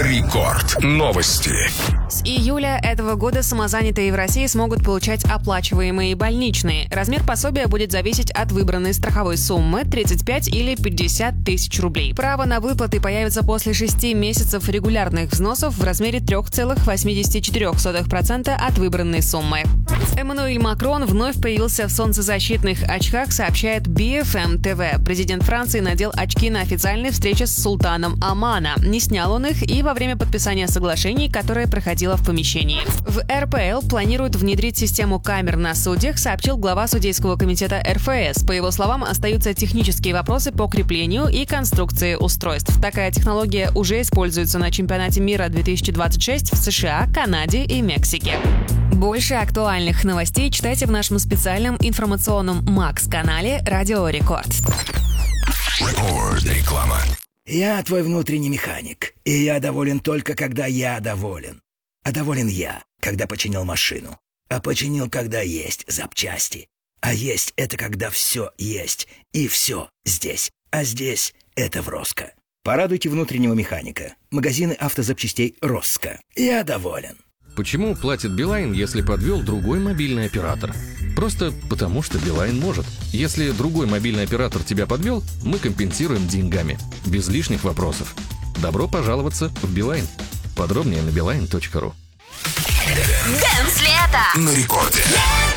Рекорд. Новости. С июля этого года самозанятые в России смогут получать оплачиваемые больничные. Размер пособия будет зависеть от выбранной страховой суммы – 35 или 50 тысяч рублей. Право на выплаты появится после 6 месяцев регулярных взносов в размере 3,84% от выбранной суммы. Эммануэль Макрон вновь появился в солнцезащитных очках, сообщает BFM TV. Президент Франции надел очки на официальной встрече с султаном Омана. Не снял он их и во время подписания соглашений, которое проходило в помещении. В РПЛ планируют внедрить систему камер на судьях, сообщил глава судейского комитета РФС. По его словам, остаются технические вопросы по креплению и конструкции устройств. Такая технология уже используется на чемпионате мира 2026 в США, Канаде и Мексике. Больше актуальных новостей читайте в нашем специальном информационном Макс-канале «Радио Рекорд». Реклама. Я твой внутренний механик, и я доволен только, когда я доволен. А доволен я, когда починил машину. А починил, когда есть запчасти. А есть — это когда все есть, и все здесь. А здесь — это в Роско. Порадуйте внутреннего механика. Магазины автозапчастей Роско. Я доволен. Почему платит Билайн, если подвел другой мобильный оператор? Просто потому, что Билайн может. Если другой мобильный оператор тебя подвел, мы компенсируем деньгами. Без лишних вопросов. Добро пожаловаться в Билайн. Подробнее на beeline.ru. Дэнс лето На рекорде.